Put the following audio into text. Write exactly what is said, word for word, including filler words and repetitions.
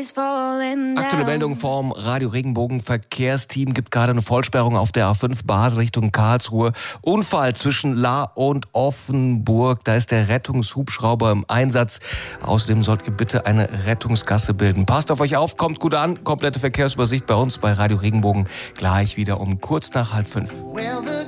Aktuelle Meldung vom Radio Regenbogen. Verkehrsteam gibt gerade eine Vollsperrung auf der A fünf Basel Richtung Karlsruhe. Unfall zwischen Lahr und Offenburg. Da ist der Rettungshubschrauber im Einsatz. Außerdem sollt ihr bitte eine Rettungsgasse bilden. Passt auf euch auf, kommt gut an. Komplette Verkehrsübersicht bei uns bei Radio Regenbogen. Gleich wieder um kurz nach halb fünf.